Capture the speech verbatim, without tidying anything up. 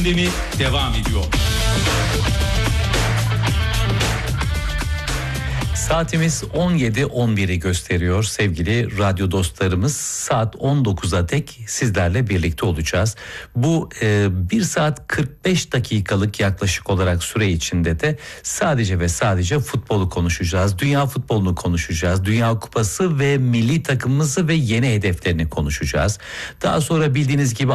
gündemi devam ediyor. Saatimiz on yedi on biri gösteriyor sevgili radyo dostlarımız. Saat on dokuza dek sizlerle birlikte olacağız. Bu e, bir saat kırk beş dakikalık yaklaşık olarak süre içinde de sadece ve sadece futbolu konuşacağız. Dünya futbolunu konuşacağız. Dünya Kupası ve milli takımımızı ve yeni hedeflerini konuşacağız. Daha sonra bildiğiniz gibi